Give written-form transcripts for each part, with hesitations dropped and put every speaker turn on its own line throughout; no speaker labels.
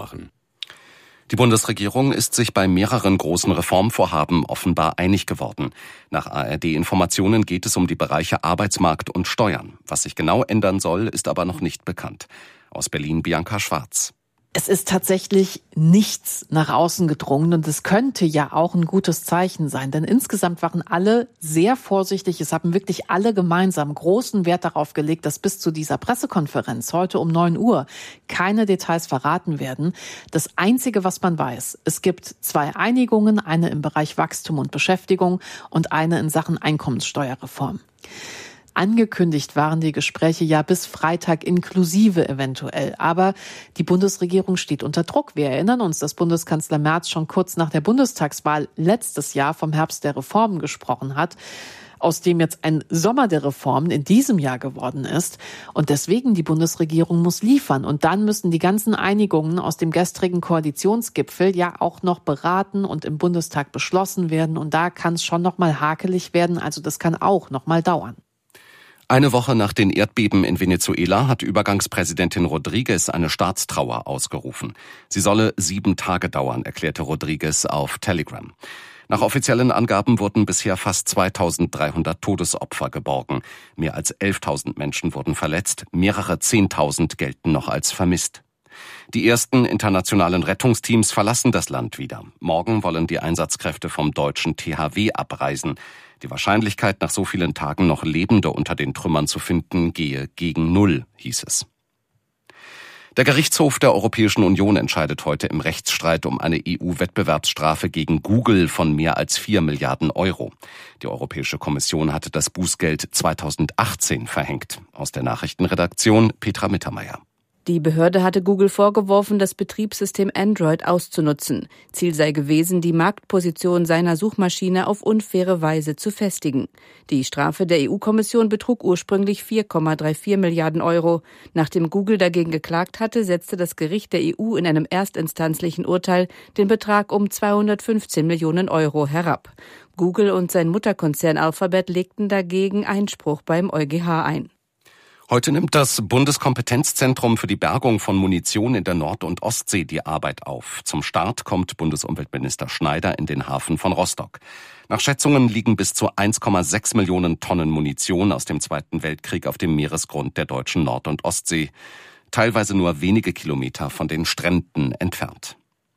machen.
Die Bundesregierung ist sich bei mehreren großen Reformvorhaben offenbar einig geworden. Nach ARD-Informationen geht es um die Bereiche Arbeitsmarkt und Steuern. Was sich genau ändern soll, ist aber noch nicht bekannt. Aus Berlin Bianca Schwarz.
Es ist tatsächlich nichts nach außen gedrungen und es könnte ja auch ein gutes Zeichen sein, denn insgesamt waren alle sehr vorsichtig. Es haben wirklich alle gemeinsam großen Wert darauf gelegt, dass bis zu dieser Pressekonferenz heute um 9 Uhr keine Details verraten werden. Das Einzige, was man weiß, es gibt 2 Einigungen, eine im Bereich Wachstum und Beschäftigung und eine in Sachen Einkommenssteuerreform. Angekündigt waren die Gespräche ja bis Freitag inklusive eventuell. Aber die Bundesregierung steht unter Druck. Wir erinnern uns, dass Bundeskanzler Merz schon kurz nach der Bundestagswahl letztes Jahr vom Herbst der Reformen gesprochen hat, aus dem jetzt ein Sommer der Reformen in diesem Jahr geworden ist. Und deswegen die Bundesregierung muss liefern. Und dann müssen die ganzen Einigungen aus dem gestrigen Koalitionsgipfel ja auch noch beraten und im Bundestag beschlossen werden. Und da kann es schon noch mal hakelig werden. Also das kann auch noch mal dauern.
Eine Woche nach den Erdbeben in Venezuela hat Übergangspräsidentin Rodriguez eine Staatstrauer ausgerufen. Sie solle 7 Tage dauern, erklärte Rodriguez auf Telegram. Nach offiziellen Angaben wurden bisher fast 2300 Todesopfer geborgen. Mehr als 11.000 Menschen wurden verletzt, mehrere 10.000 gelten noch als vermisst. Die ersten internationalen Rettungsteams verlassen das Land wieder. Morgen wollen die Einsatzkräfte vom deutschen THW abreisen. Die Wahrscheinlichkeit, nach so vielen Tagen noch Lebende unter den Trümmern zu finden, gehe gegen 0, hieß es. Der Gerichtshof der Europäischen Union entscheidet heute im Rechtsstreit um eine EU-Wettbewerbsstrafe gegen Google von mehr als 4 Milliarden Euro. Die Europäische Kommission hatte das Bußgeld 2018 verhängt. Aus der Nachrichtenredaktion Petra Mittermeier.
Die Behörde hatte Google vorgeworfen, das Betriebssystem Android auszunutzen. Ziel sei gewesen, die Marktposition seiner Suchmaschine auf unfaire Weise zu festigen. Die Strafe der EU-Kommission betrug ursprünglich 4,34 Milliarden Euro. Nachdem Google dagegen geklagt hatte, setzte das Gericht der EU in einem erstinstanzlichen Urteil den Betrag um 215 Millionen Euro herab. Google und sein Mutterkonzern Alphabet legten dagegen Einspruch beim EuGH ein.
Heute nimmt das Bundeskompetenzzentrum für die Bergung von Munition in der Nord- und Ostsee die Arbeit auf. Zum Start kommt Bundesumweltminister Schneider in den Hafen von Rostock. Nach Schätzungen liegen bis zu 1,6 Millionen Tonnen Munition aus dem Zweiten Weltkrieg auf dem Meeresgrund der deutschen Nord- und Ostsee, teilweise nur wenige Kilometer von den Stränden entfernt.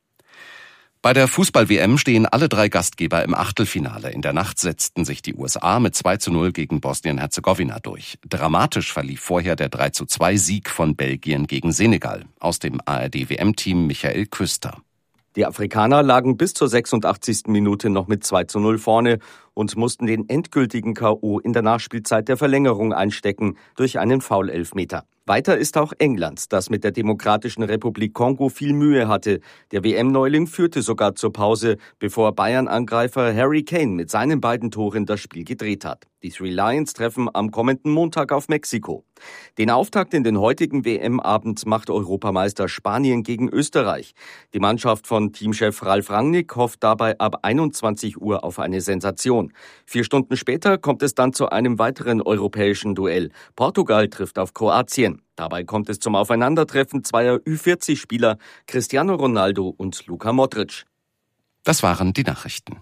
Bei der Fußball-WM stehen alle 3 Gastgeber im Achtelfinale. In der Nacht setzten sich die USA mit 2:0 gegen Bosnien-Herzegowina durch. Dramatisch verlief vorher der 3:2-Sieg von Belgien gegen Senegal. Aus dem ARD-WM-Team Michael Küster.
Die Afrikaner lagen bis zur 86. Minute noch mit 2:0 vorne und mussten den endgültigen K.O. in der Nachspielzeit der Verlängerung einstecken durch einen Foul-Elfmeter. Weiter ist auch England, das mit der Demokratischen Republik Kongo viel Mühe hatte. Der WM-Neuling führte sogar zur Pause, bevor Bayern-Angreifer Harry Kane mit seinen beiden Toren das Spiel gedreht hat. Die Three Lions treffen am kommenden Montag auf Mexiko. Den Auftakt in den heutigen WM-Abend macht Europameister Spanien gegen Österreich. Die Mannschaft von Teamchef Ralf Rangnick hofft dabei ab 21 Uhr auf eine Sensation. 4 Stunden später kommt es dann zu einem weiteren europäischen Duell. Portugal trifft auf Kroatien. Dabei kommt es zum Aufeinandertreffen zweier Ü40-Spieler, Cristiano Ronaldo und Luka Modric.
Das waren die Nachrichten.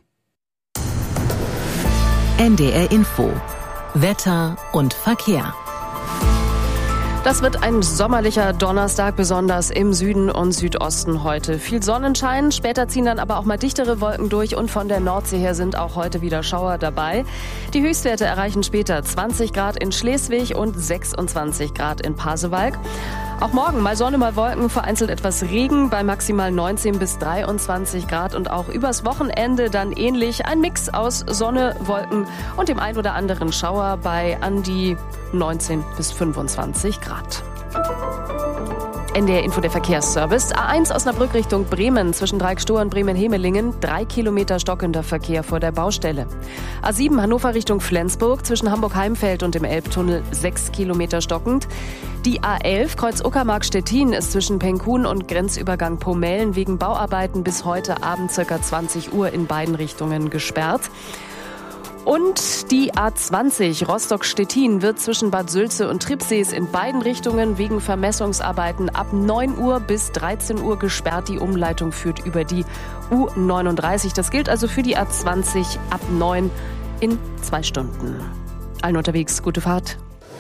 NDR Info. Wetter und Verkehr.
Das wird ein sommerlicher Donnerstag, besonders im Süden und Südosten heute. Viel Sonnenschein, später ziehen dann aber auch mal dichtere Wolken durch und von der Nordsee her sind auch heute wieder Schauer dabei. Die Höchstwerte erreichen später 20 Grad in Schleswig und 26 Grad in Pasewalk. Auch morgen mal Sonne, mal Wolken, vereinzelt etwas Regen bei maximal 19 bis 23 Grad und auch übers Wochenende dann ähnlich. Ein Mix aus Sonne, Wolken und dem ein oder anderen Schauer bei an die 19 bis 25 Grad. NDR Info, der Verkehrsservice. A1 Osnabrück Richtung Bremen zwischen Dreieckstohr und Bremen-Hemelingen. 3 Kilometer stockender Verkehr vor der Baustelle. A7 Hannover Richtung Flensburg zwischen Hamburg-Heimfeld und dem Elbtunnel 6 Kilometer stockend. Die A11 Kreuz Uckermark-Stettin ist zwischen Penkun und Grenzübergang Pomellen wegen Bauarbeiten bis heute Abend ca. 20 Uhr in beiden Richtungen gesperrt. Und die A20 Rostock-Stettin wird zwischen Bad Sülze und Tribsees in beiden Richtungen wegen Vermessungsarbeiten ab 9 Uhr bis 13 Uhr gesperrt. Die Umleitung führt über die U39. Das gilt also für die A20 ab 9 in 2 Stunden. Allen unterwegs, gute Fahrt.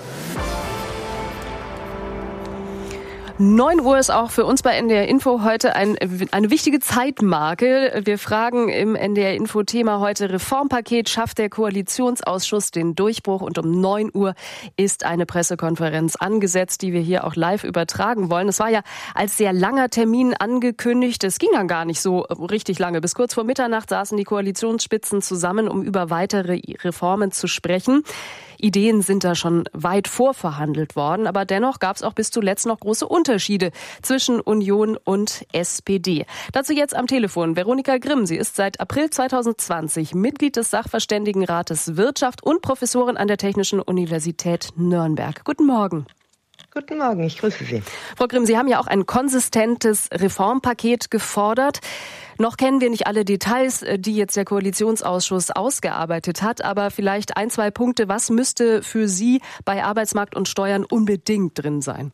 9 Uhr ist auch für uns bei NDR Info heute eine wichtige Zeitmarke. Wir fragen im NDR Info Thema heute Reformpaket, schafft der Koalitionsausschuss den Durchbruch? Und um 9 Uhr ist eine Pressekonferenz angesetzt, die wir hier auch live übertragen wollen. Es war ja als sehr langer Termin angekündigt. Es ging dann gar nicht so richtig lange. Bis kurz vor Mitternacht saßen die Koalitionsspitzen zusammen, um über weitere Reformen zu sprechen. Ideen sind da schon weit vorverhandelt worden, aber dennoch gab es auch bis zuletzt noch große Unterschiede zwischen Union und SPD. Dazu jetzt am Telefon Veronika Grimm. Sie ist seit April 2020 Mitglied des Sachverständigenrates Wirtschaft und Professorin an der Technischen Universität Nürnberg. Guten Morgen.
Guten Morgen, ich grüße Sie.
Frau Grimm, Sie haben ja auch ein konsistentes Reformpaket gefordert. Noch kennen wir nicht alle Details, die jetzt der Koalitionsausschuss ausgearbeitet hat, aber vielleicht 1, 2 Punkte. Was müsste für Sie bei Arbeitsmarkt und Steuern unbedingt drin sein?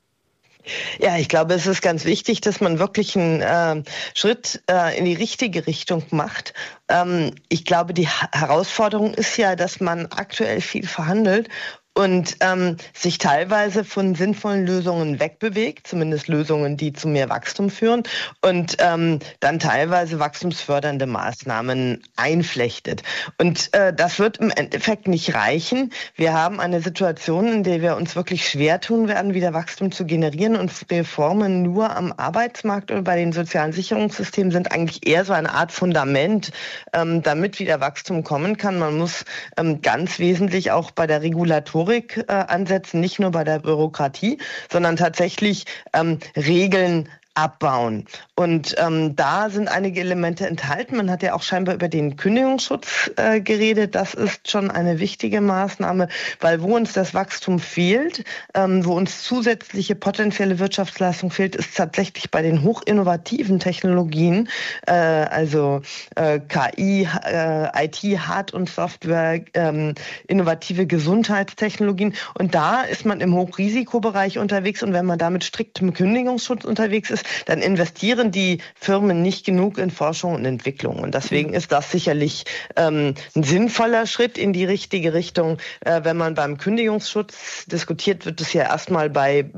Ja, ich glaube, es ist ganz wichtig, dass man wirklich einen Schritt in die richtige Richtung macht. Ich glaube, die Herausforderung ist ja, dass man aktuell viel verhandelt und sich teilweise von sinnvollen Lösungen wegbewegt, zumindest Lösungen, die zu mehr Wachstum führen, und dann teilweise wachstumsfördernde Maßnahmen einflechtet. Und das wird im Endeffekt nicht reichen. Wir haben eine Situation, in der wir uns wirklich schwer tun werden, wieder Wachstum zu generieren, und Reformen nur am Arbeitsmarkt oder bei den sozialen Sicherungssystemen sind eigentlich eher so eine Art Fundament, damit wieder Wachstum kommen kann. Man muss ganz wesentlich auch bei der Regulatorik ansetzen, nicht nur bei der Bürokratie, sondern tatsächlich Regeln abbauen. Und da sind einige Elemente enthalten. Man hat ja auch scheinbar über den Kündigungsschutz geredet. Das ist schon eine wichtige Maßnahme, weil wo uns das Wachstum fehlt, wo uns zusätzliche potenzielle Wirtschaftsleistung fehlt, ist tatsächlich bei den hochinnovativen Technologien, also KI, IT, Hard- und Software, innovative Gesundheitstechnologien. Und da ist man im Hochrisikobereich unterwegs. Und wenn man da mit striktem Kündigungsschutz unterwegs ist, dann investieren die Firmen nicht genug in Forschung und Entwicklung. Und deswegen ist das sicherlich ein sinnvoller Schritt in die richtige Richtung. Wenn man beim Kündigungsschutz diskutiert, wird es ja erstmal bei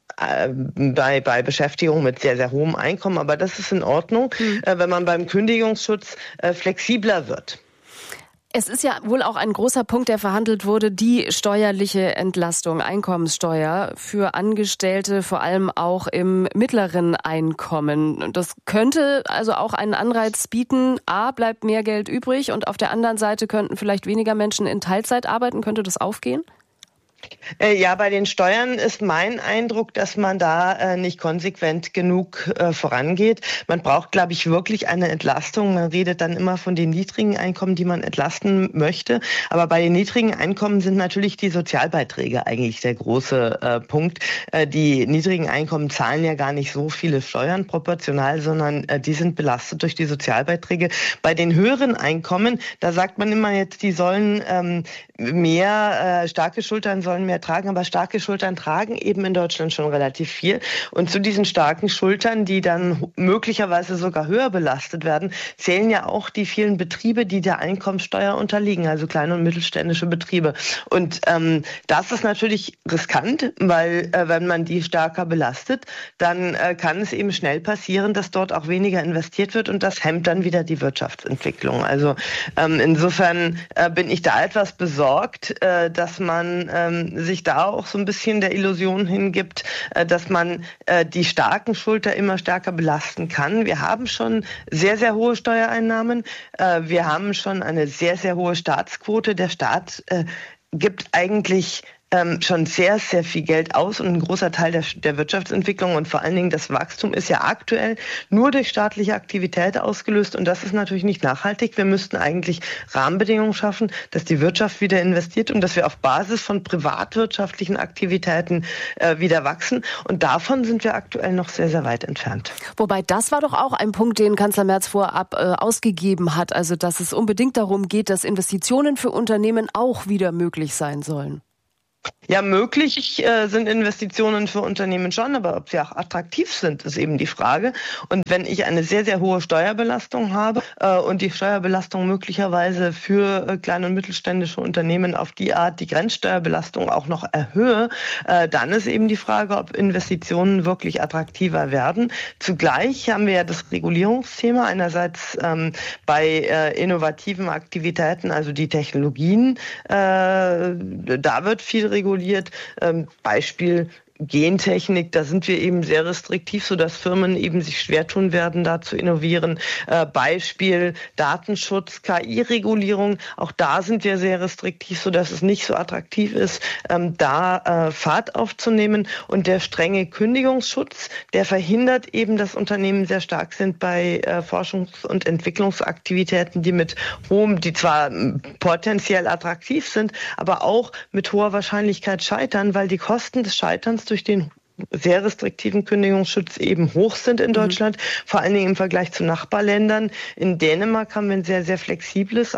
Beschäftigung mit sehr, sehr hohem Einkommen. Aber das ist in Ordnung, wenn man beim Kündigungsschutz flexibler wird.
Es ist ja wohl auch ein großer Punkt, der verhandelt wurde, die steuerliche Entlastung, Einkommenssteuer für Angestellte, vor allem auch im mittleren Einkommen. Das könnte also auch einen Anreiz bieten. A, bleibt mehr Geld übrig, und auf der anderen Seite könnten vielleicht weniger Menschen in Teilzeit arbeiten. Könnte das aufgehen?
Ja, bei den Steuern ist mein Eindruck, dass man da nicht konsequent genug vorangeht. Man braucht, glaube ich, wirklich eine Entlastung. Man redet dann immer von den niedrigen Einkommen, die man entlasten möchte. Aber bei den niedrigen Einkommen sind natürlich die Sozialbeiträge eigentlich der große Punkt. Die niedrigen Einkommen zahlen ja gar nicht so viele Steuern proportional, sondern die sind belastet durch die Sozialbeiträge. Bei den höheren Einkommen, da sagt man immer jetzt, die sollen starke Schultern sollen mehr tragen, aber starke Schultern tragen eben in Deutschland schon relativ viel. Und zu diesen starken Schultern, die dann möglicherweise sogar höher belastet werden, zählen ja auch die vielen Betriebe, die der Einkommensteuer unterliegen, also kleine und mittelständische Betriebe. Und das ist natürlich riskant, weil wenn man die stärker belastet, dann kann es eben schnell passieren, dass dort auch weniger investiert wird, und das hemmt dann wieder die Wirtschaftsentwicklung. Also insofern bin ich da etwas besorgt, dass man sich da auch so ein bisschen der Illusion hingibt, dass man die starken Schulter immer stärker belasten kann. Wir haben schon sehr, sehr hohe Steuereinnahmen. Wir haben schon eine sehr, sehr hohe Staatsquote. Der Staat gibt eigentlich schon sehr, sehr viel Geld aus und ein großer Teil der Wirtschaftsentwicklung und vor allen Dingen das Wachstum ist ja aktuell nur durch staatliche Aktivität ausgelöst und das ist natürlich nicht nachhaltig. Wir müssten eigentlich Rahmenbedingungen schaffen, dass die Wirtschaft wieder investiert und dass wir auf Basis von privatwirtschaftlichen Aktivitäten wieder wachsen und davon sind wir aktuell noch sehr, sehr weit entfernt.
Wobei das war doch auch ein Punkt, den Kanzler Merz vorab ausgegeben hat, also dass es unbedingt darum geht, dass Investitionen für Unternehmen auch wieder möglich sein sollen.
Ja, möglich sind Investitionen für Unternehmen schon, aber ob sie auch attraktiv sind, ist eben die Frage. Und wenn ich eine sehr, sehr hohe Steuerbelastung habe und die Steuerbelastung möglicherweise für kleine und mittelständische Unternehmen auf die Art die Grenzsteuerbelastung auch noch erhöhe, dann ist eben die Frage, ob Investitionen wirklich attraktiver werden. Zugleich haben wir ja das Regulierungsthema einerseits bei innovativen Aktivitäten, also die Technologien, da wird viel reguliert. Beispiel Gentechnik, da sind wir eben sehr restriktiv, sodass Firmen eben sich schwer tun werden, da zu innovieren. Beispiel Datenschutz, KI-Regulierung, auch da sind wir sehr restriktiv, sodass es nicht so attraktiv ist, da Fahrt aufzunehmen. Und der strenge Kündigungsschutz, der verhindert eben, dass Unternehmen sehr stark sind bei Forschungs- und Entwicklungsaktivitäten, die zwar potenziell attraktiv sind, aber auch mit hoher Wahrscheinlichkeit scheitern, weil die Kosten des Scheiterns durch den sehr restriktiven Kündigungsschutz eben hoch sind in Deutschland, vor allen Dingen im Vergleich zu Nachbarländern. In Dänemark haben wir ein sehr, sehr flexibles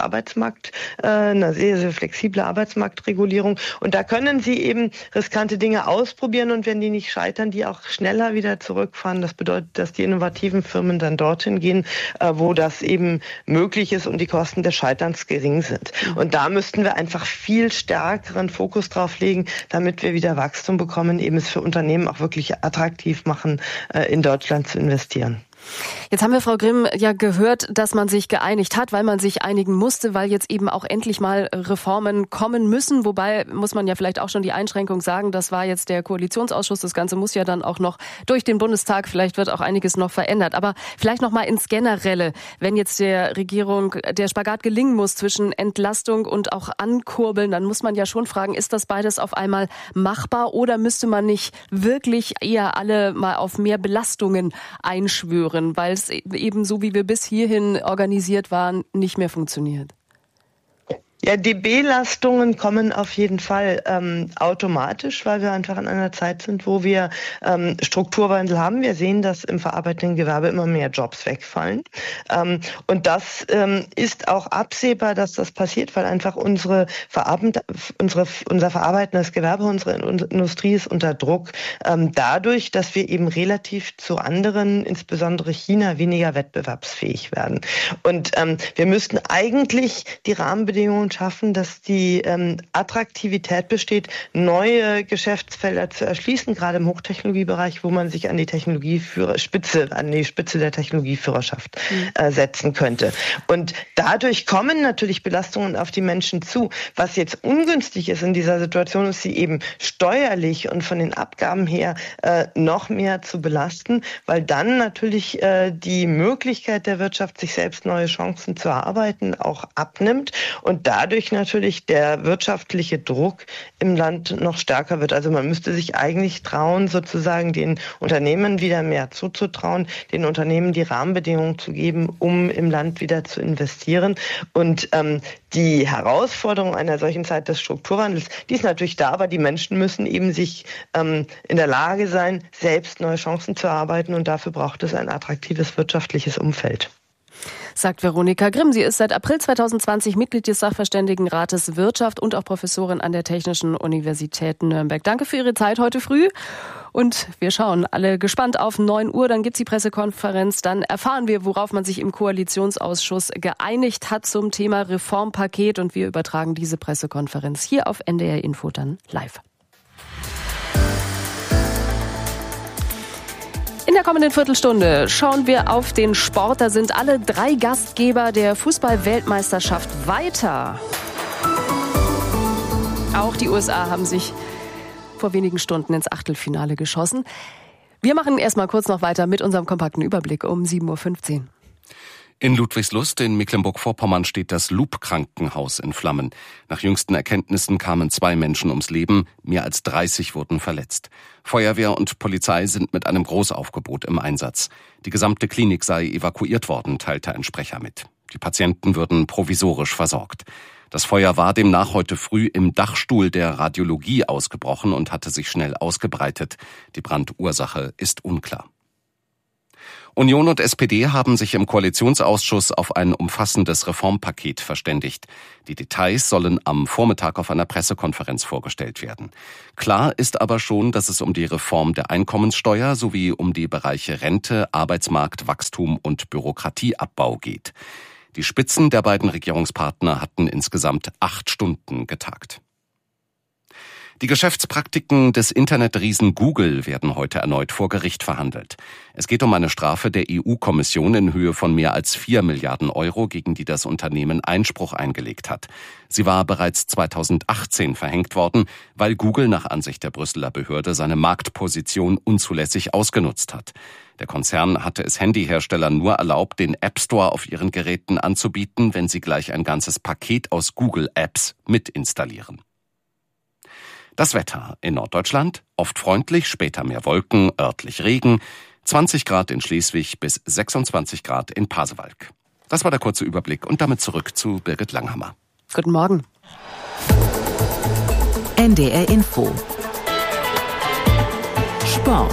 eine sehr, sehr flexible Arbeitsmarktregulierung. Und da können Sie eben riskante Dinge ausprobieren und wenn die nicht scheitern, die auch schneller wieder zurückfahren. Das bedeutet, dass die innovativen Firmen dann dorthin gehen, wo das eben möglich ist und die Kosten des Scheiterns gering sind. Und da müssten wir einfach viel stärkeren Fokus drauf legen, damit wir wieder Wachstum bekommen, eben es für Unternehmen auch wirklich attraktiv machen, in Deutschland zu investieren.
Jetzt haben wir, Frau Grimm, ja gehört, dass man sich geeinigt hat, weil man sich einigen musste, weil jetzt eben auch endlich mal Reformen kommen müssen. Wobei muss man ja vielleicht auch schon die Einschränkung sagen, das war jetzt der Koalitionsausschuss. Das Ganze muss ja dann auch noch durch den Bundestag. Vielleicht wird auch einiges noch verändert. Aber vielleicht noch mal ins Generelle, wenn jetzt der Regierung der Spagat gelingen muss zwischen Entlastung und auch Ankurbeln, dann muss man ja schon fragen, ist das beides auf einmal machbar oder müsste man nicht wirklich eher alle mal auf mehr Belastungen einschwören? Weil es eben so, wie wir bis hierhin organisiert waren, nicht mehr funktioniert.
Ja, die Belastungen kommen auf jeden Fall automatisch, weil wir einfach in einer Zeit sind, wo wir Strukturwandel haben. Wir sehen, dass im verarbeitenden Gewerbe immer mehr Jobs wegfallen. Und das ist auch absehbar, dass das passiert, weil einfach unser verarbeitendes Gewerbe, unsere Industrie ist unter Druck. Dadurch, dass wir eben relativ zu anderen, insbesondere China, weniger wettbewerbsfähig werden. Und wir müssten eigentlich die Rahmenbedingungen schaffen, dass die Attraktivität besteht, neue Geschäftsfelder zu erschließen, gerade im Hochtechnologiebereich, wo man sich an die Spitze der Technologieführerschaft setzen könnte. Und dadurch kommen natürlich Belastungen auf die Menschen zu. Was jetzt ungünstig ist in dieser Situation, ist sie eben steuerlich und von den Abgaben her noch mehr zu belasten, weil dann natürlich die Möglichkeit der Wirtschaft, sich selbst neue Chancen zu erarbeiten, auch abnimmt und dadurch natürlich der wirtschaftliche Druck im Land noch stärker wird. Also man müsste sich eigentlich trauen, sozusagen den Unternehmen wieder mehr zuzutrauen, den Unternehmen die Rahmenbedingungen zu geben, um im Land wieder zu investieren. Und die Herausforderung einer solchen Zeit des Strukturwandels, die ist natürlich da, aber die Menschen müssen eben sich in der Lage sein, selbst neue Chancen zu erarbeiten und dafür braucht es ein attraktives wirtschaftliches Umfeld.
Sagt Veronika Grimm. Sie ist seit April 2020 Mitglied des Sachverständigenrates Wirtschaft und auch Professorin an der Technischen Universität Nürnberg. Danke für Ihre Zeit heute früh. Und wir schauen alle gespannt auf 9 Uhr. Dann gibt's die Pressekonferenz. Dann erfahren wir, worauf man sich im Koalitionsausschuss geeinigt hat zum Thema Reformpaket. Und wir übertragen diese Pressekonferenz hier auf NDR Info dann live. In der kommenden Viertelstunde schauen wir auf den Sport. Da sind alle 3 Gastgeber der Fußball-Weltmeisterschaft weiter. Auch die USA haben sich vor wenigen Stunden ins Achtelfinale geschossen. Wir machen erstmal kurz noch weiter mit unserem kompakten Überblick um 7.15 Uhr.
In Ludwigslust in Mecklenburg-Vorpommern steht das Loop-Krankenhaus in Flammen. Nach jüngsten Erkenntnissen kamen 2 Menschen ums Leben, mehr als 30 wurden verletzt. Feuerwehr und Polizei sind mit einem Großaufgebot im Einsatz. Die gesamte Klinik sei evakuiert worden, teilte ein Sprecher mit. Die Patienten würden provisorisch versorgt. Das Feuer war demnach heute früh im Dachstuhl der Radiologie ausgebrochen und hatte sich schnell ausgebreitet. Die Brandursache ist unklar. Union und SPD haben sich im Koalitionsausschuss auf ein umfassendes Reformpaket verständigt. Die Details sollen am Vormittag auf einer Pressekonferenz vorgestellt werden. Klar ist aber schon, dass es um die Reform der Einkommenssteuer sowie um die Bereiche Rente, Arbeitsmarkt, Wachstum und Bürokratieabbau geht. Die Spitzen der beiden Regierungspartner hatten insgesamt 8 Stunden getagt. Die Geschäftspraktiken des Internetriesen Google werden heute erneut vor Gericht verhandelt. Es geht um eine Strafe der EU-Kommission in Höhe von mehr als 4 Milliarden Euro, gegen die das Unternehmen Einspruch eingelegt hat. Sie war bereits 2018 verhängt worden, weil Google nach Ansicht der Brüsseler Behörde seine Marktposition unzulässig ausgenutzt hat. Der Konzern hatte es Handyherstellern nur erlaubt, den App Store auf ihren Geräten anzubieten, wenn sie gleich ein ganzes Paket aus Google-Apps mit installieren. Das Wetter in Norddeutschland, oft freundlich, später mehr Wolken, örtlich Regen, 20 Grad in Schleswig bis 26 Grad in Pasewalk. Das war der kurze Überblick und damit zurück zu Birgit Langhammer.
Guten Morgen.
NDR Info. Sport.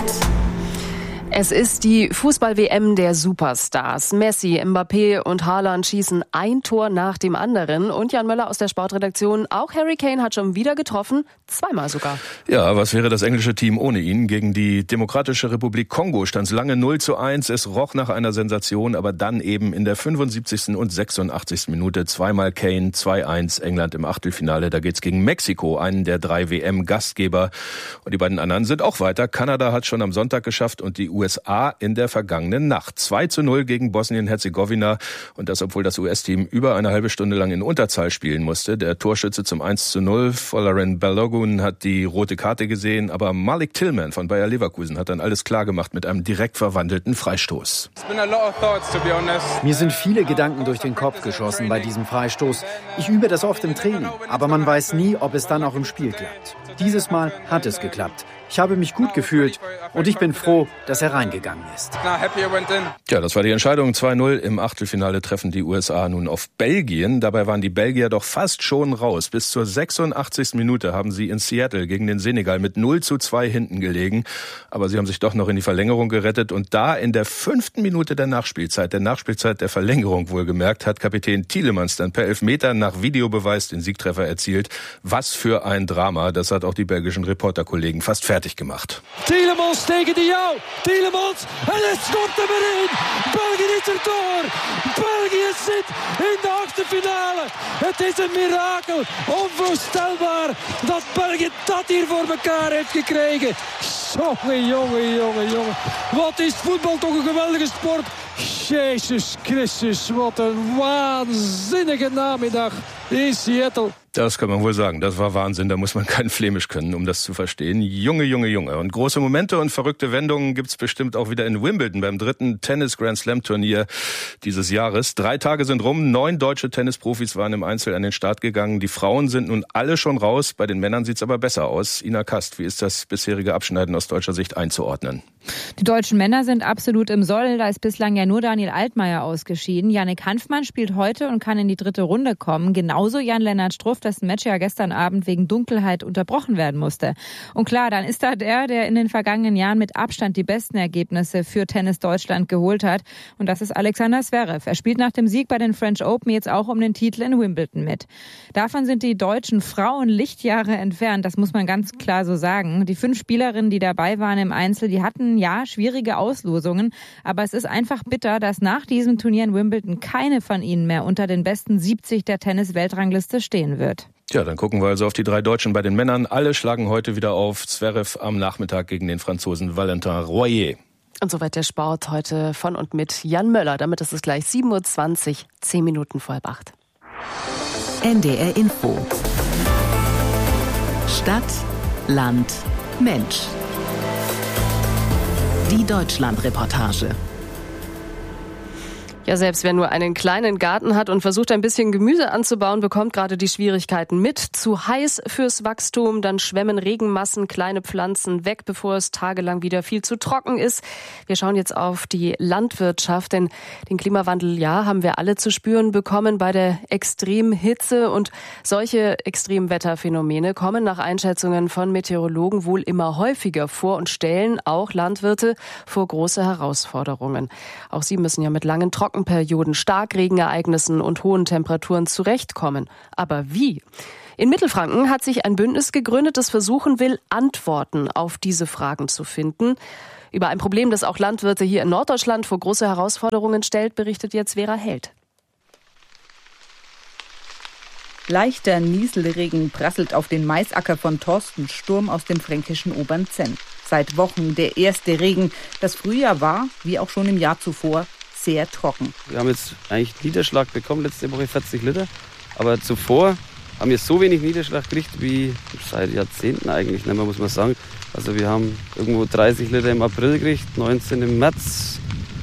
Es ist die Fußball-WM der Superstars. Messi, Mbappé und Haaland schießen ein Tor nach dem anderen. Und Jan Möller aus der Sportredaktion, auch Harry Kane hat schon wieder getroffen, 2-mal sogar.
Ja, was wäre das englische Team ohne ihn? Gegen die Demokratische Republik Kongo stand es lange 0:1. Es roch nach einer Sensation, aber dann eben in der 75. und 86. Minute 2-mal Kane, 2-1 England im Achtelfinale. Da geht's gegen Mexiko, einen der 3 WM-Gastgeber. Und die beiden anderen sind auch weiter. Kanada hat schon am Sonntag geschafft und die USA in der vergangenen Nacht. 2:0 gegen Bosnien-Herzegowina. Und das, obwohl das US-Team über eine halbe Stunde lang in Unterzahl spielen musste. Der Torschütze zum 1:0, Folarin Balogun, hat die rote Karte gesehen. Aber Malik Tillman von Bayer Leverkusen hat dann alles klar gemacht mit einem direkt verwandelten Freistoß.
Mir sind viele Gedanken durch den Kopf geschossen bei diesem Freistoß. Ich übe das oft im Training, aber man weiß nie, ob es dann auch im Spiel klappt. Dieses Mal hat es geklappt. Ich habe mich gut gefühlt und ich bin froh, dass er reingegangen ist.
Ja, das war die Entscheidung. 2:0 im Achtelfinale treffen die USA nun auf Belgien. Dabei waren die Belgier doch fast schon raus. Bis zur 86. Minute haben sie in Seattle gegen den Senegal mit 0:2 hinten gelegen. Aber sie haben sich doch noch in die Verlängerung gerettet. Und da in der 5. Minute der Nachspielzeit der Verlängerung wohlgemerkt, hat Kapitän Tielemans dann per Elfmeter nach Videobeweis den Siegtreffer erzielt. Was für ein Drama. Das hat auch die belgischen Reporterkollegen fast fertig gemacht.
Tielemans tegen de jou. Tielemans. En het komt er weer in. België is er door. België zit in de achterfinale. Het is een mirakel. Onvoorstelbaar dat België dat hier voor elkaar heeft gekregen. Jongen. Wat is voetbal toch een geweldige sport. Jezus Christus, wat een waanzinnige namiddag in Seattle.
Das kann man wohl sagen. Das war Wahnsinn. Da muss man kein Flämisch können, um das zu verstehen. Junge. Und große Momente und verrückte Wendungen gibt's bestimmt auch wieder in Wimbledon beim 3. Tennis-Grand-Slam-Turnier dieses Jahres. 3 Tage sind rum. 9 deutsche Tennisprofis waren im Einzel an den Start gegangen. Die Frauen sind nun alle schon raus. Bei den Männern sieht's aber besser aus. Ina Kast, wie ist das bisherige Abschneiden aus deutscher Sicht einzuordnen?
Die deutschen Männer sind absolut im Soll. Da ist bislang ja nur Daniel Altmaier ausgeschieden. Yannick Hanfmann spielt heute und kann in die 3. Runde kommen. Genauso Jan-Lennart Struff, dessen Match ja gestern Abend wegen Dunkelheit unterbrochen werden musste. Und klar, dann ist da der in den vergangenen Jahren mit Abstand die besten Ergebnisse für Tennis Deutschland geholt hat. Und das ist Alexander Zverev. Er spielt nach dem Sieg bei den French Open jetzt auch um den Titel in Wimbledon mit. Davon sind die deutschen Frauen Lichtjahre entfernt. Das muss man ganz klar so sagen. Die 5 Spielerinnen, die dabei waren im Einzel, die hatten ja schwierige Auslosungen. Aber es ist einfach bitter, dass nach diesem Turnier in Wimbledon keine von ihnen mehr unter den besten 70 der Tennis-Weltrangliste stehen wird.
Ja, dann gucken wir also auf die 3 Deutschen bei den Männern. Alle schlagen heute wieder auf. Zverev am Nachmittag gegen den Franzosen Valentin Royer.
Und soweit der Sport heute von und mit Jan Möller. Damit ist es gleich 7:20 Uhr, 10 Minuten vor 7:30.
NDR Info. Stadt, Land, Mensch. Die Deutschland-Reportage.
Ja, selbst wer nur einen kleinen Garten hat und versucht, ein bisschen Gemüse anzubauen, bekommt gerade die Schwierigkeiten mit. Zu heiß fürs Wachstum, dann schwemmen Regenmassen kleine Pflanzen weg, bevor es tagelang wieder viel zu trocken ist. Wir schauen jetzt auf die Landwirtschaft, denn den Klimawandel, ja, haben wir alle zu spüren bekommen bei der Extremhitze. Und solche Extremwetterphänomene kommen nach Einschätzungen von Meteorologen wohl immer häufiger vor und stellen auch Landwirte vor große Herausforderungen. Auch sie müssen ja mit langen Trockenperioden, Starkregenereignissen und hohen Temperaturen zurechtkommen. Aber wie? In Mittelfranken hat sich ein Bündnis gegründet, das versuchen will, Antworten auf diese Fragen zu finden. Über ein Problem, das auch Landwirte hier in Norddeutschland vor große Herausforderungen stellt, berichtet jetzt Vera Held.
Leichter Nieselregen prasselt auf den Maisacker von Thorsten Sturm aus dem fränkischen Obernzenn. Seit Wochen der erste Regen. Das Frühjahr war, wie auch schon im Jahr zuvor, sehr trocken.
Wir haben jetzt eigentlich Niederschlag bekommen, letzte Woche 40 Liter. Aber zuvor haben wir so wenig Niederschlag gekriegt wie seit Jahrzehnten eigentlich, ne, muss man sagen. Also wir haben irgendwo 30 Liter im April gekriegt, 19 im März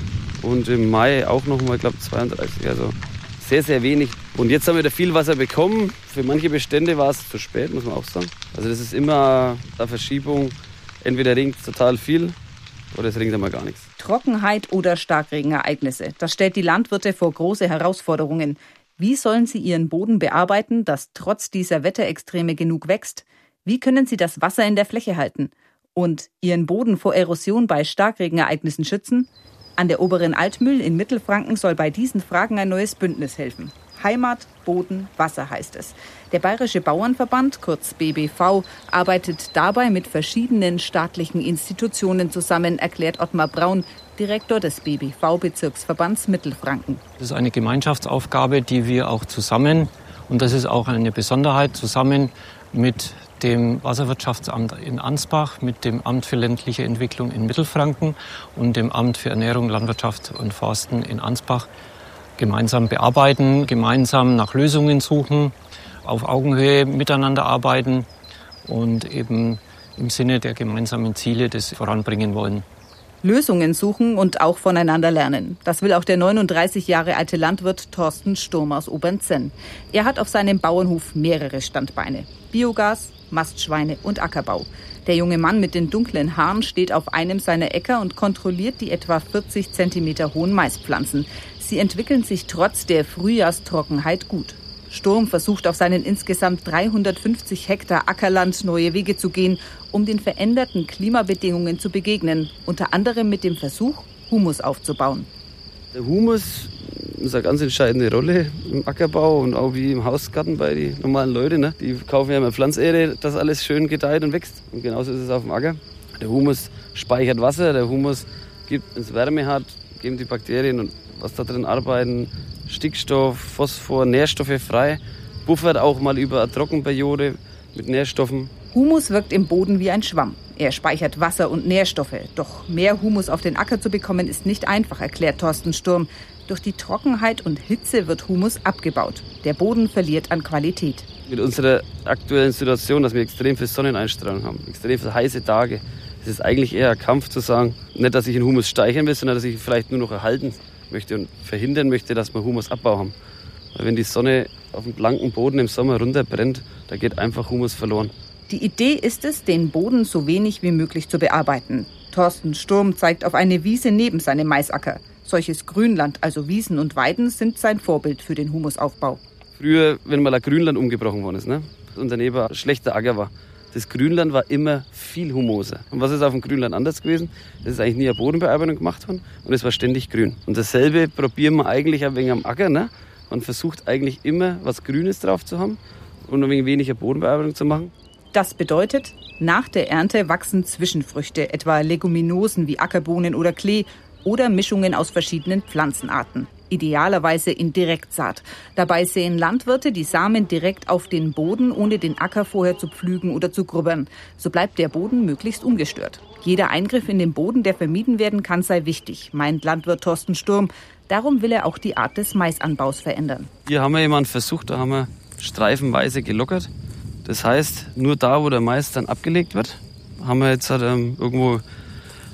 und im Mai auch nochmal, glaube ich, 32. Also sehr, sehr wenig. Und jetzt haben wir da viel Wasser bekommen. Für manche Bestände war es zu spät, muss man auch sagen. Also das ist immer eine Verschiebung. Entweder regnet es total viel oder es regnet einmal gar nichts.
Trockenheit oder Starkregenereignisse, das stellt die Landwirte vor große Herausforderungen. Wie sollen sie ihren Boden bearbeiten, dass trotz dieser Wetterextreme genug wächst? Wie können sie das Wasser in der Fläche halten? Und ihren Boden vor Erosion bei Starkregenereignissen schützen? An der Oberen Altmühl in Mittelfranken soll bei diesen Fragen ein neues Bündnis helfen. Heimat, Boden, Wasser heißt es. Der Bayerische Bauernverband, kurz BBV, arbeitet dabei mit verschiedenen staatlichen Institutionen zusammen, erklärt Ottmar Braun, Direktor des BBV-Bezirksverbands Mittelfranken.
Das ist eine Gemeinschaftsaufgabe, die wir auch zusammen, und das ist auch eine Besonderheit, zusammen mit dem Wasserwirtschaftsamt in Ansbach, mit dem Amt für ländliche Entwicklung in Mittelfranken und dem Amt für Ernährung, Landwirtschaft und Forsten in Ansbach gemeinsam bearbeiten, gemeinsam nach Lösungen suchen, auf Augenhöhe miteinander arbeiten und eben im Sinne der gemeinsamen Ziele das voranbringen wollen.
Lösungen suchen und auch voneinander lernen. Das will auch der 39 Jahre alte Landwirt Thorsten Sturm aus Obernzenn. Er hat auf seinem Bauernhof mehrere Standbeine. Biogas, Mastschweine und Ackerbau. Der junge Mann mit den dunklen Haaren steht auf einem seiner Äcker und kontrolliert die etwa 40 Zentimeter hohen Maispflanzen. Sie entwickeln sich trotz der Frühjahrstrockenheit gut. Sturm versucht auf seinen insgesamt 350 Hektar Ackerland neue Wege zu gehen, um den veränderten Klimabedingungen zu begegnen. Unter anderem mit dem Versuch, Humus aufzubauen.
Der Humus ist eine ganz entscheidende Rolle im Ackerbau und auch wie im Hausgarten bei den normalen Leuten. Ne? Die kaufen ja immer Pflanzerde, dass alles schön gedeiht und wächst. Und genauso ist es auf dem Acker. Der Humus speichert Wasser, der Humus gibt, wenn es Wärme hat, geben die Bakterien und was da drin arbeiten, Stickstoff, Phosphor, Nährstoffe frei, buffert auch mal über eine Trockenperiode mit Nährstoffen.
Humus wirkt im Boden wie ein Schwamm. Er speichert Wasser und Nährstoffe. Doch mehr Humus auf den Acker zu bekommen, ist nicht einfach, erklärt Thorsten Sturm. Durch die Trockenheit und Hitze wird Humus abgebaut. Der Boden verliert an Qualität.
Mit unserer aktuellen Situation, dass wir extrem viel Sonneneinstrahlung haben, extrem viele heiße Tage, ist es eigentlich eher ein Kampf zu sagen, nicht, dass ich den Humus steigern will, sondern dass ich ihn vielleicht nur noch erhalten möchte und verhindern möchte, dass wir Humusabbau haben. Weil wenn die Sonne auf dem blanken Boden im Sommer runterbrennt, da geht einfach Humus verloren.
Die Idee ist es, den Boden so wenig wie möglich zu bearbeiten. Thorsten Sturm zeigt auf eine Wiese neben seinem Maisacker. Solches Grünland, also Wiesen und Weiden, sind sein Vorbild für den Humusaufbau.
Früher, wenn mal ein Grünland umgebrochen worden ist, ne? Und daneben ein schlechter Acker war, das Grünland war immer viel humoser. Und was ist auf dem Grünland anders gewesen? Es ist eigentlich nie eine Bodenbearbeitung gemacht worden und es war ständig grün. Und dasselbe probieren wir eigentlich ein wenig am Acker. Ne? Man versucht eigentlich immer, was Grünes drauf zu haben und ein wenig weniger Bodenbearbeitung zu machen.
Das bedeutet, nach der Ernte wachsen Zwischenfrüchte, etwa Leguminosen wie Ackerbohnen oder Klee oder Mischungen aus verschiedenen Pflanzenarten. Idealerweise in Direktsaat. Dabei säen Landwirte die Samen direkt auf den Boden, ohne den Acker vorher zu pflügen oder zu grubbern. So bleibt der Boden möglichst ungestört. Jeder Eingriff in den Boden, der vermieden werden kann, sei wichtig, meint Landwirt Thorsten Sturm. Darum will er auch die Art des Maisanbaus verändern.
Hier haben wir jemanden versucht, da haben wir streifenweise gelockert. Das heißt, nur da, wo der Mais dann abgelegt wird, haben wir jetzt irgendwo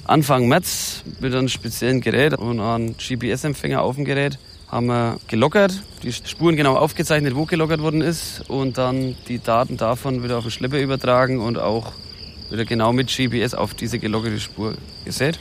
Anfang März mit einem speziellen Gerät und einem GPS-Empfänger auf dem Gerät haben wir gelockert, die Spuren genau aufgezeichnet, wo gelockert worden ist und dann die Daten davon wieder auf den Schlepper übertragen und auch wieder genau mit GPS auf diese gelockerte Spur gesät.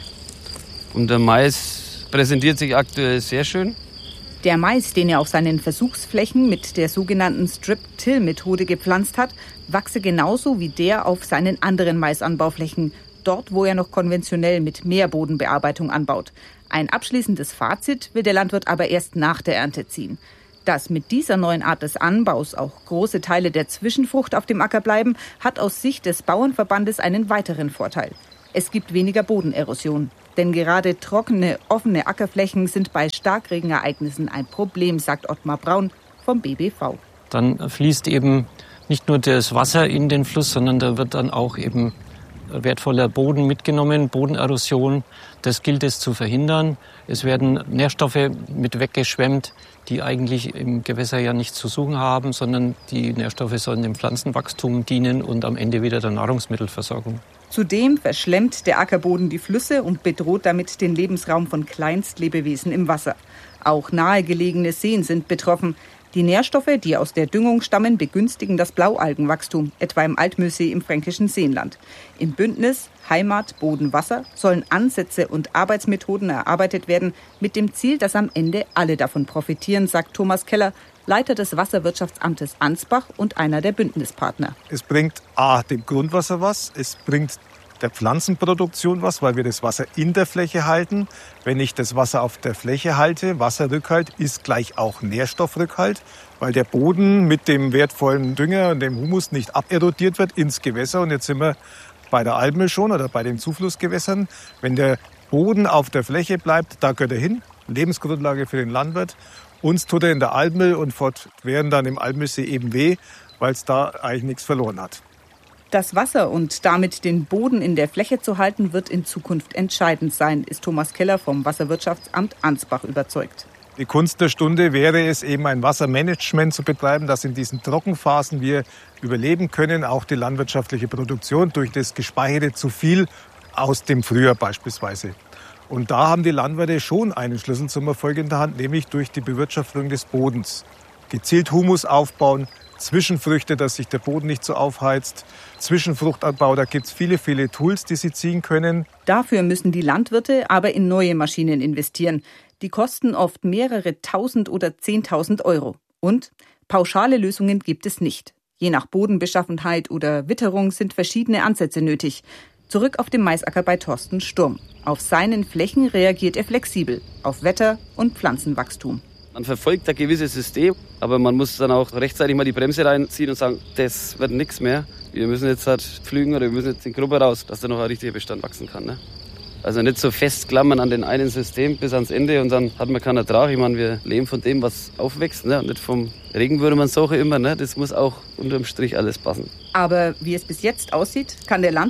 Und der Mais präsentiert sich aktuell sehr schön.
Der Mais, den er auf seinen Versuchsflächen mit der sogenannten Strip-Till-Methode gepflanzt hat, wachse genauso wie der auf seinen anderen Maisanbauflächen, dort wo er noch konventionell mit Meerbodenbearbeitung anbaut. Ein abschließendes Fazit will der Landwirt aber erst nach der Ernte ziehen. Dass mit dieser neuen Art des Anbaus auch große Teile der Zwischenfrucht auf dem Acker bleiben, hat aus Sicht des Bauernverbandes einen weiteren Vorteil. Es gibt weniger Bodenerosion. Denn gerade trockene, offene Ackerflächen sind bei Starkregenereignissen ein Problem, sagt Ottmar Braun vom BBV.
Dann fließt eben nicht nur das Wasser in den Fluss, sondern da wird dann auch eben wertvoller Boden mitgenommen, Bodenerosion. Das gilt es zu verhindern. Es werden Nährstoffe mit weggeschwemmt, die eigentlich im Gewässer ja nichts zu suchen haben, sondern die Nährstoffe sollen dem Pflanzenwachstum dienen und am Ende wieder der Nahrungsmittelversorgung.
Zudem verschlemmt der Ackerboden die Flüsse und bedroht damit den Lebensraum von Kleinstlebewesen im Wasser. Auch nahegelegene Seen sind betroffen. Die Nährstoffe, die aus der Düngung stammen, begünstigen das Blaualgenwachstum, etwa im Altmühlsee im fränkischen Seenland. Im Bündnis Heimat, Boden, Wasser sollen Ansätze und Arbeitsmethoden erarbeitet werden, mit dem Ziel, dass am Ende alle davon profitieren, sagt Thomas Keller, Leiter des Wasserwirtschaftsamtes Ansbach und einer der Bündnispartner.
Es bringt dem Grundwasser was, es bringt der Pflanzenproduktion was, weil wir das Wasser in der Fläche halten. Wenn ich das Wasser auf der Fläche halte, Wasserrückhalt ist gleich auch Nährstoffrückhalt, weil der Boden mit dem wertvollen Dünger und dem Humus nicht aberodiert wird ins Gewässer. Und jetzt sind wir bei der Altmühl schon oder bei den Zuflussgewässern. Wenn der Boden auf der Fläche bleibt, da gehört er hin. Lebensgrundlage für den Landwirt. Uns tut er in der Altmühl und fortwährend dann im Altmühlsee eben weh, weil es da eigentlich nichts verloren hat.
Das Wasser und damit den Boden in der Fläche zu halten, wird in Zukunft entscheidend sein, ist Thomas Keller vom Wasserwirtschaftsamt Ansbach überzeugt.
Die Kunst der Stunde wäre es eben, ein Wassermanagement zu betreiben, dass in diesen Trockenphasen wir überleben können, auch die landwirtschaftliche Produktion durch das gespeicherte zu viel aus dem Frühjahr beispielsweise. Und da haben die Landwirte schon einen Schlüssel zum Erfolg in der Hand, nämlich durch die Bewirtschaftung des Bodens. Gezielt Humus aufbauen, Zwischenfrüchte, dass sich der Boden nicht so aufheizt, Zwischenfruchtanbau, da gibt es viele, viele Tools, die sie ziehen können.
Dafür müssen die Landwirte aber in neue Maschinen investieren. Die kosten oft mehrere Tausend oder 10.000 Euro. Und pauschale Lösungen gibt es nicht. Je nach Bodenbeschaffenheit oder Witterung sind verschiedene Ansätze nötig. Zurück auf dem Maisacker bei Thorsten Sturm. Auf seinen Flächen reagiert er flexibel auf Wetter und Pflanzenwachstum.
Man verfolgt ein gewisses System, aber man muss dann auch rechtzeitig mal die Bremse reinziehen und sagen, das wird nichts mehr. Wir müssen jetzt halt pflügen oder wir müssen jetzt in die Gruppe raus, dass da noch ein richtiger Bestand wachsen kann. Ne? Also nicht so festklammern an den einen System bis ans Ende und dann hat man keinen Ertrag. Ich meine, wir leben von dem, was aufwächst, ne? Nicht vom Regen würde man sagen immer. Ne? Das muss auch unterm Strich alles passen.
Aber wie es bis jetzt aussieht, kann der